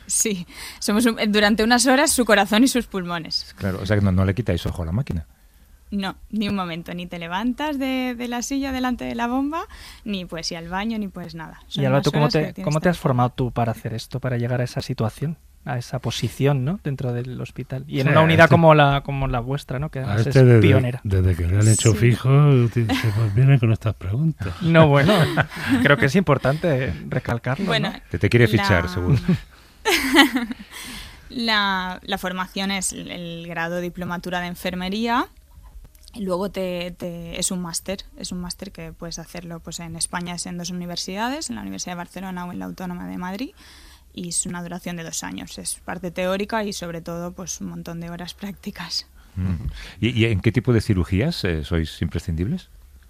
Sí, somos durante unas horas su corazón y sus pulmones. Claro, o sea que no le quitáis ojo a la máquina. No, ni un momento, ni te levantas de la silla delante de la bomba, ni puedes ir al baño, ni puedes nada. Y Alba, ¿tú cómo te has formado tú para hacer esto, para llegar a esa situación, a esa posición, ¿no?, dentro del hospital? Y en una unidad como la vuestra, ¿no?, que además es pionera. Desde que le han hecho fijo, se vienen con estas preguntas. No, bueno, creo que es importante recalcarlo. Bueno, ¿no? Te quiere fichar, seguro. La formación es el grado de diplomatura de enfermería. Luego es un máster que puedes hacerlo pues en España, es en 2 universidades, en la Universidad de Barcelona o en la Autónoma de Madrid, y es una duración de 2 años. Es parte teórica y sobre todo pues un montón de horas prácticas. ¿Y en qué tipo de cirugías sois imprescindibles?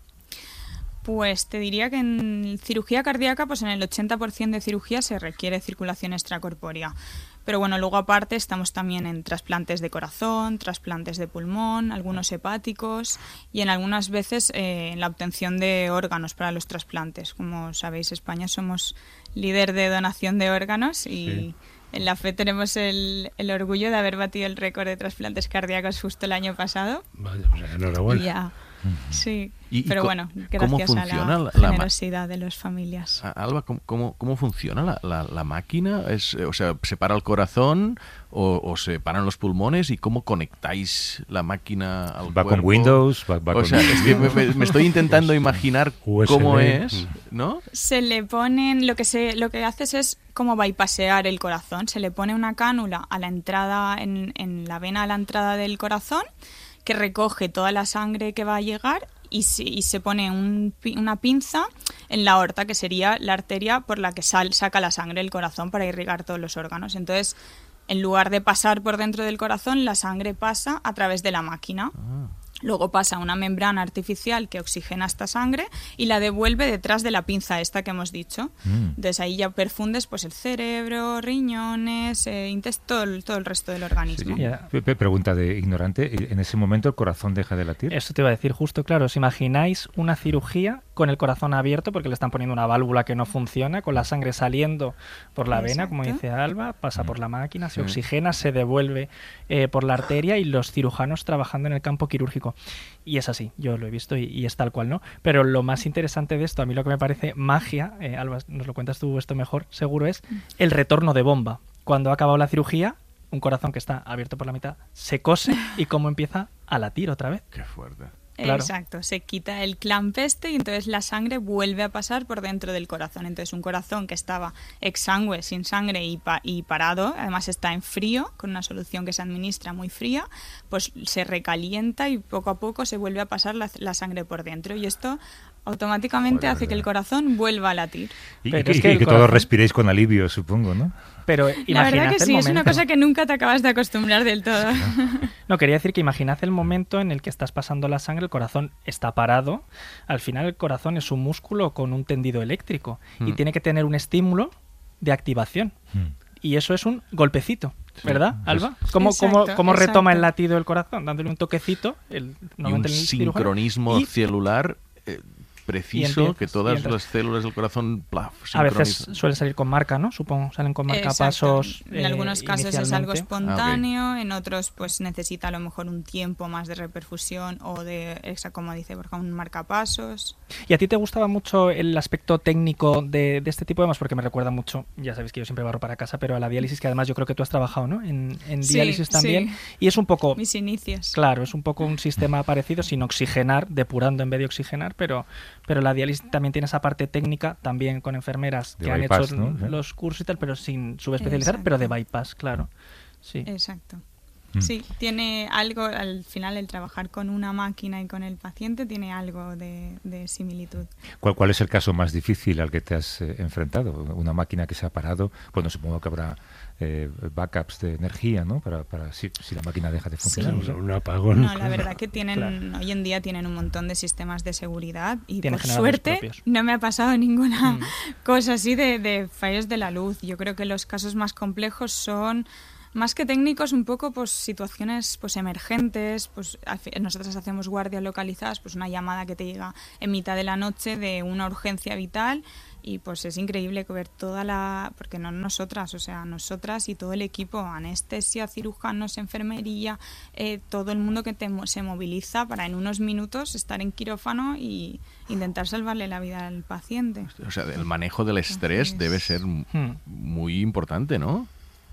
Pues te diría que en cirugía cardíaca, pues en el 80% de cirugía se requiere circulación extracorpórea. Pero bueno, luego aparte estamos también en trasplantes de corazón, trasplantes de pulmón, algunos hepáticos y en algunas veces en la obtención de órganos para los trasplantes. Como sabéis, España somos líder de donación de órganos y en la FE tenemos el orgullo de haber batido el récord de trasplantes cardíacos justo el año pasado. Vaya, pues enhorabuena. Sí, ¿Y pero bueno, cómo gracias funciona a la generosidad de las familias. Alba, ¿cómo funciona la máquina? O sea, ¿se para el corazón o se paran los pulmones? ¿Y cómo conectáis la máquina al cuerpo? ¿Va con Windows? O sea, es que me estoy intentando imaginar USB. cómo es, ¿no? Se le ponen, lo que haces es como bypassear el corazón. Se le pone una cánula a la entrada, en la vena a la entrada del corazón, que recoge toda la sangre que va a llegar y se pone una pinza en la aorta, que sería la arteria por la que saca la sangre del corazón para irrigar todos los órganos. Entonces, en lugar de pasar por dentro del corazón, la sangre pasa a través de la máquina. Luego pasa una membrana artificial que oxigena esta sangre y la devuelve detrás de la pinza esta que hemos dicho. Entonces ahí ya perfundes pues el cerebro, riñones, todo el resto del organismo. Pregunta de ignorante, ¿en ese momento el corazón deja de latir? Eso te iba a decir justo, claro. ¿Os imagináis una cirugía con el corazón abierto porque le están poniendo una válvula que no funciona, con la sangre saliendo por la vena, como dice Alba, pasa por la máquina, se oxigena, se devuelve por la arteria y los cirujanos trabajando en el campo quirúrgico? Y es así, yo lo he visto y es tal cual, ¿no? Pero lo más interesante de esto, a mí lo que me parece magia, Alba, nos lo cuentas tú esto mejor, seguro, es el retorno de bomba. Cuando ha acabado la cirugía, un corazón que está abierto por la mitad se cose y cómo empieza a latir otra vez. Qué fuerte. Claro. Exacto, se quita el clamp y entonces la sangre vuelve a pasar por dentro del corazón. Entonces un corazón que estaba exangüe, sin sangre y parado, además está en frío, con una solución que se administra muy fría, pues se recalienta y poco a poco se vuelve a pasar la sangre por dentro. Y esto automáticamente hace que el corazón vuelva a latir. Y que todos respiréis con alivio, supongo, ¿no? Pero la verdad que sí, es una cosa que nunca te acabas de acostumbrar del todo. No, quería decir que imaginad el momento en el que estás pasando la sangre, el corazón está parado, al final el corazón es un músculo con un tendido eléctrico y tiene que tener un estímulo de activación. Y eso es un golpecito, ¿verdad, Alba? ¿Cómo retoma el latido del corazón? Dándole un toquecito. Y un sincronismo celular preciso, que todas las células del corazón a veces suele salir con marca, ¿no? Supongo, salen con marcapasos. En algunos casos es algo espontáneo, en otros pues necesita a lo mejor un tiempo más de reperfusión o como dice Borja, un marcapasos. ¿Y a ti te gustaba mucho el aspecto técnico de este tipo de temas? Porque me recuerda mucho, ya sabes que yo siempre barro para casa, pero a la diálisis, que además yo creo que tú has trabajado, ¿no? En diálisis también. Sí. Y es un poco... Mis inicios. Claro, es un poco un sistema parecido, sin oxigenar, depurando en vez de oxigenar, pero la diálisis también tiene esa parte técnica, también con enfermeras que han hecho los cursos y tal, pero sin subespecializar, pero de bypass, claro. Sí. Exacto. Sí, tiene algo, al final el trabajar con una máquina y con el paciente tiene algo de similitud. ¿Cuál es el caso más difícil al que te has enfrentado? Una máquina que se ha parado, bueno, supongo que habrá backups de energía, ¿no? Para si la máquina deja de funcionar. Sí, un apagón. No, la verdad que hoy en día tienen un montón de sistemas de seguridad y por suerte no me ha pasado ninguna cosa así de fallos de la luz. Yo creo que los casos más complejos son Más que técnicos, un poco pues situaciones pues emergentes, pues nosotros hacemos guardias localizadas, pues una llamada que te llega en mitad de la noche de una urgencia vital y pues es increíble ver porque no nosotras, o sea, nosotras y todo el equipo, anestesia, cirujanos, enfermería, todo el mundo que se moviliza para en unos minutos estar en quirófano y intentar salvarle la vida al paciente. O sea, el manejo del estrés debe ser muy importante, ¿no?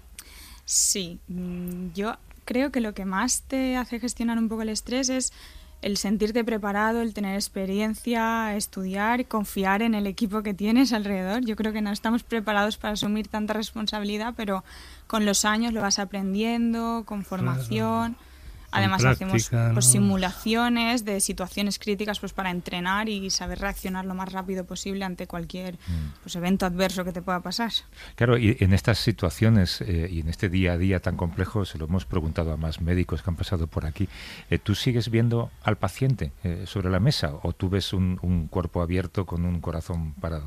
Sí, yo creo que lo que más te hace gestionar un poco el estrés es el sentirte preparado, el tener experiencia, estudiar, confiar en el equipo que tienes alrededor. Yo creo que no estamos preparados para asumir tanta responsabilidad, pero con los años lo vas aprendiendo, con formación. Además hacemos pues, simulaciones de situaciones críticas pues para entrenar y saber reaccionar lo más rápido posible ante cualquier pues, evento adverso que te pueda pasar. Claro, y en estas situaciones y en este día a día tan complejo, se lo hemos preguntado a más médicos que han pasado por aquí, ¿tú sigues viendo al paciente sobre la mesa o tú ves un cuerpo abierto con un corazón parado?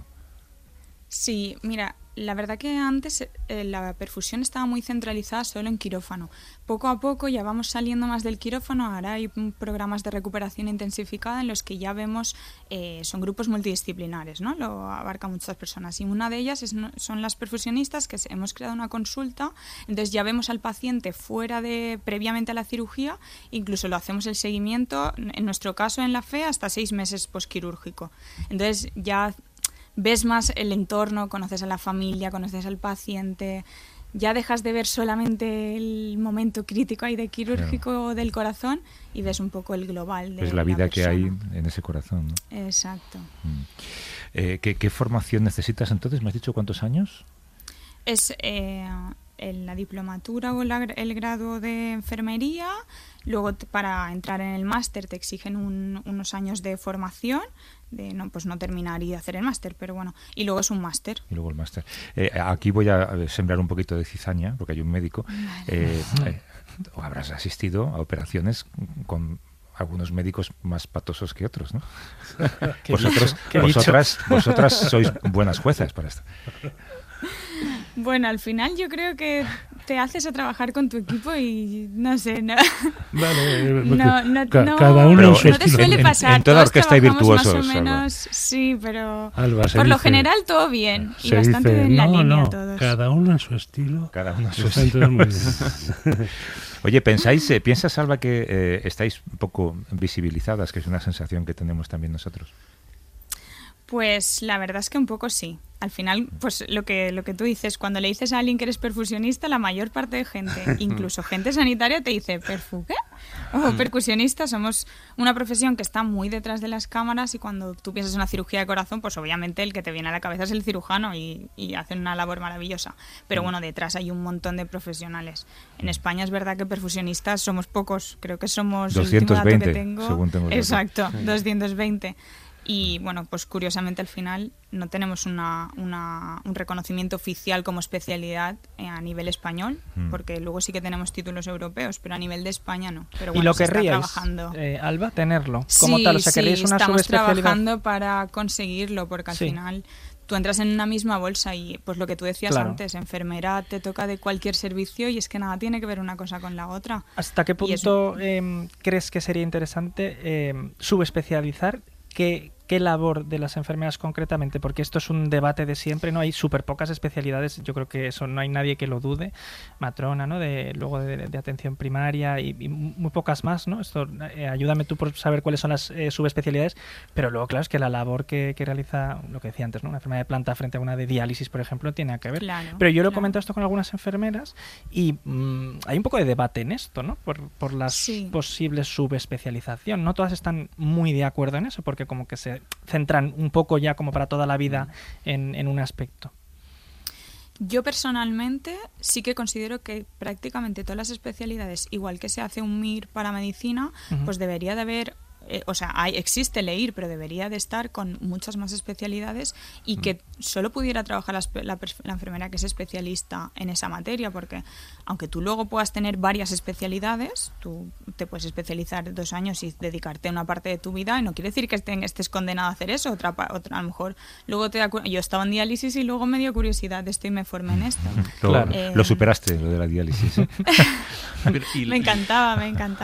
Sí, mira, la verdad que antes la perfusión estaba muy centralizada solo en quirófano. Poco a poco ya vamos saliendo más del quirófano, ahora hay programas de recuperación intensificada en los que ya vemos, son grupos multidisciplinares, ¿no? Lo abarca muchas personas y una de ellas son las perfusionistas, que hemos creado una consulta, entonces ya vemos al paciente previamente a la cirugía, incluso lo hacemos el seguimiento, en nuestro caso en la FE, hasta 6 meses posquirúrgico. Entonces ya ves más el entorno, conoces a la familia, conoces al paciente, ya dejas de ver solamente el momento crítico ahí de quirúrgico del corazón y ves un poco el global de pues la vida persona. Que hay en ese corazón, ¿no? Exacto. ¿Qué formación necesitas entonces? ¿Me has dicho cuántos años? Es en la diplomatura o el grado de enfermería. Luego para entrar en el máster te exigen unos años de formación, de no terminar y hacer el máster, pero bueno, y luego es un máster. Y luego el máster. Aquí voy a sembrar un poquito de cizaña, porque hay un médico. Habrás asistido a operaciones con algunos médicos más patosos que otros, ¿no? Vosotras sois buenas juezas para esto. Bueno, al final yo creo que te haces a trabajar con tu equipo y no sé, no. Vale, cada uno en su no te suele pasar. En toda orquesta hay virtuosos. Más o menos, sí, pero Alba, por lo general todo bien y bastante dice, en la línea todos. Cada uno en su estilo. Cada uno en su estilo. Oye, ¿piensas, Alba, que estáis un poco visibilizadas, que es una sensación que tenemos también nosotros? Pues la verdad es que un poco sí. Al final, pues lo que tú dices, cuando le dices a alguien que eres perfusionista, la mayor parte de gente, incluso gente sanitaria, te dice, ¿perfu qué? O percusionista, somos una profesión que está muy detrás de las cámaras y cuando tú piensas en una cirugía de corazón, pues obviamente el que te viene a la cabeza es el cirujano y hacen una labor maravillosa. Pero bueno, detrás hay un montón de profesionales. En España es verdad que perfusionistas somos pocos, creo que somos 220, el último dato que tengo. Según tengo el dato. Exacto, 220. Y bueno, pues curiosamente al final no tenemos un reconocimiento oficial como especialidad a nivel español, porque luego sí que tenemos títulos europeos, pero a nivel de España no. Pero bueno, ¿y lo se está querríais, trabajando. Alba, tenerlo como tal? O sea, ¿querríais una estamos subespecialidad? Trabajando para conseguirlo, porque al final tú entras en una misma bolsa y pues lo que tú decías antes, enfermera te toca de cualquier servicio y es que nada tiene que ver una cosa con la otra. ¿Hasta qué punto crees que sería interesante subespecializar? ¿Qué labor de las enfermeras concretamente? Porque esto es un debate de siempre, ¿no? Hay súper pocas especialidades, yo creo que eso no hay nadie que lo dude. Matrona, ¿no? Luego de atención primaria y muy pocas más, ¿no? Esto, ayúdame tú por saber cuáles son las subespecialidades, pero luego, claro, es que la labor que realiza, lo que decía antes, ¿no? Una enfermera de planta frente a una de diálisis, por ejemplo, tiene que ver. Claro, pero yo lo he comentado esto con algunas enfermeras y hay un poco de debate en esto, ¿no? Por las posibles subespecialización. No todas están muy de acuerdo en eso, porque como que se centran un poco ya como para toda la vida en un aspecto. Yo personalmente sí que considero que prácticamente todas las especialidades, igual que se hace un MIR para medicina, pues debería de haber existe el EIR, pero debería de estar con muchas más especialidades y que solo pudiera trabajar la enfermera que es especialista en esa materia, porque aunque tú luego puedas tener varias especialidades, tú te puedes especializar 2 años y dedicarte a una parte de tu vida, y no quiere decir que estés condenado a hacer eso. Otra, a lo mejor luego yo estaba en diálisis y luego me dio curiosidad de esto y me formé en esto. Lo superaste, lo de la diálisis, ¿eh? Me encantaba.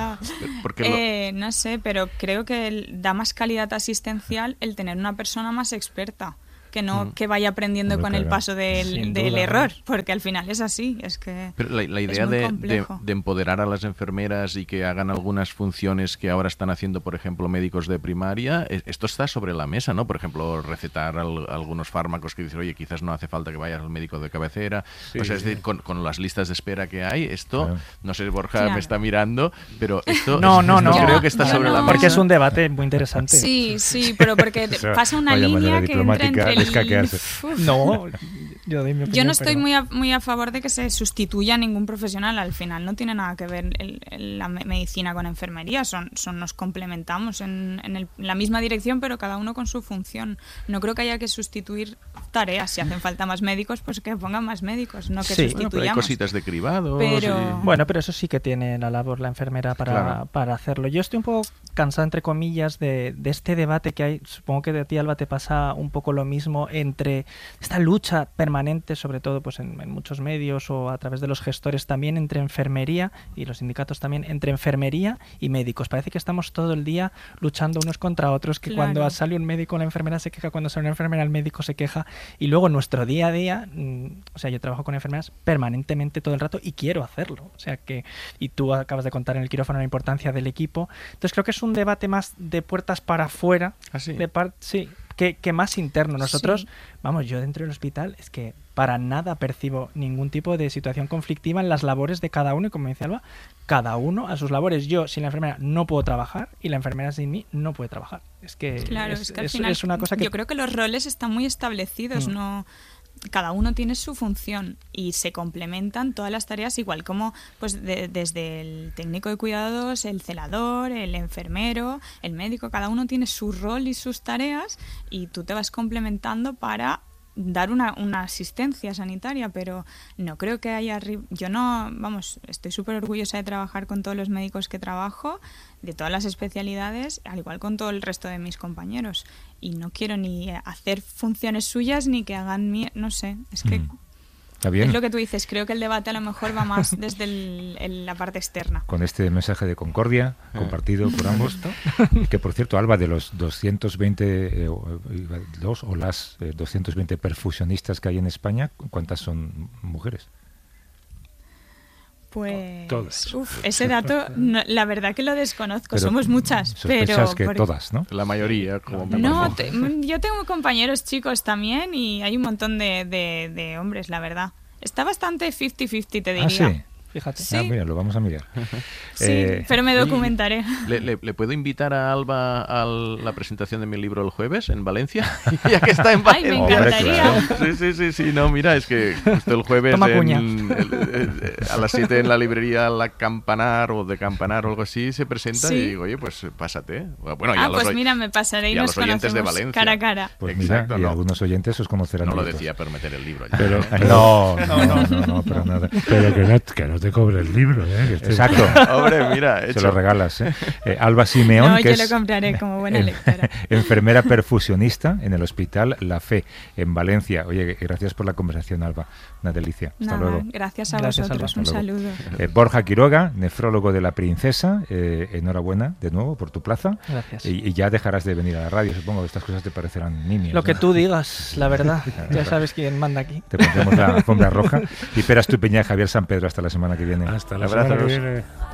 No sé, pero creo que da más calidad asistencial el tener una persona más experta, que no que vaya aprendiendo con el paso del error, porque al final es así. Es que pero la idea de empoderar a las enfermeras y que hagan algunas funciones que ahora están haciendo, por ejemplo, médicos de primaria, esto está sobre la mesa, ¿no? Por ejemplo, recetar algunos fármacos que dicen, oye, quizás no hace falta que vayas al médico de cabecera. Sí, o sea, es decir, con las listas de espera que hay, esto, claro. No sé, Borja me está mirando, pero esto no, creo que está sobre la mesa. Porque es un debate muy interesante. Sí, pero porque pasa una línea que entra entre No, yo no estoy muy a favor de que se sustituya a ningún profesional. Al final no tiene nada que ver la medicina con enfermería. Nos complementamos en la misma dirección, pero cada uno con su función. No creo que haya que sustituir tareas. Si hacen falta más médicos, pues que pongan más médicos, no que sustituyamos. Bueno, pero hay cositas de cribado. Bueno, pero eso sí que tiene la labor la enfermera para hacerlo. Yo estoy un poco cansado, entre comillas, de este debate que hay. Supongo que de ti, Alba, te pasa un poco lo mismo, entre esta lucha permanente, sobre todo pues en muchos medios o a través de los gestores también, entre enfermería y los sindicatos también, entre enfermería y médicos. Parece que estamos todo el día luchando unos contra otros, que cuando sale un médico la enfermera se queja, cuando sale una enfermera el médico se queja, y luego en nuestro día a día, o sea, yo trabajo con enfermeras permanentemente todo el rato y quiero hacerlo. O sea que, y tú acabas de contar en el quirófano la importancia del equipo. Entonces creo que es un debate más de puertas para afuera, que más interno. Nosotros, vamos, yo dentro del hospital es que para nada percibo ningún tipo de situación conflictiva en las labores de cada uno, y como dice Alba, cada uno a sus labores. Yo sin la enfermera no puedo trabajar y la enfermera sin mí no puede trabajar. Es que, es que al final, es una cosa que... Yo creo que los roles están muy establecidos, no... Cada uno tiene su función y se complementan todas las tareas, igual como pues desde el técnico de cuidados, el celador, el enfermero, el médico. Cada uno tiene su rol y sus tareas y tú te vas complementando para dar una asistencia sanitaria, pero no creo que haya... Yo no, vamos, estoy súper orgullosa de trabajar con todos los médicos que trabajo, de todas las especialidades, al igual con todo el resto de mis compañeros. Y no quiero ni hacer funciones suyas ni que hagan no sé, es que... Está bien. Es lo que tú dices, creo que el debate a lo mejor va más desde la parte externa. Con este mensaje de concordia compartido por ambos, que por cierto, Alba, de los 220 las 220 perfusionistas que hay en España, ¿cuántas son mujeres? Pues todas. Ese dato, la verdad que lo desconozco. Pero somos muchas, pero que todas, ¿no? La mayoría, como no, yo tengo compañeros chicos también y hay un montón de hombres, la verdad. Está bastante 50-50, te diría. ¿Sí? Fíjate. Sí. Mira, lo vamos a mirar. Sí, pero me documentaré. ¿Le puedo invitar a Alba a la presentación de mi libro el jueves en Valencia? Ya que está en Valencia. Ay, me encantaría. Sí. No, mira, es que justo el jueves a las 7 en la librería La Campanar o de Campanar o algo así se presenta y digo, oye, pues pásate. Bueno, pues mira, me pasaré y nos oyentes de Valencia. Cara a cara. Pues mira, y algunos oyentes os conocerán. No lo decía por meter el libro. Pero, no, para nada. Pero que no te cobre el libro, ¿eh? Exacto. Hombre, mira, se lo regalas, ¿eh? Alba Simeón, que yo lo compraré como buena lectora. Enfermera perfusionista en el Hospital La Fe, en Valencia. Oye, gracias por la conversación, Alba. Una delicia. Hasta luego. Gracias a vosotros. Un saludo. Borja Quiroga, nefrólogo de La Princesa. Enhorabuena de nuevo por tu plaza. Gracias. Y ya dejarás de venir a la radio. Supongo que estas cosas te parecerán nimias. Lo que tú digas, la verdad. Ya sabes quién manda aquí. Te pondremos la alfombra roja. Y Pera Estupiñán, Javier San Pedro. Hasta la semana que viene. Hasta la semana que viene.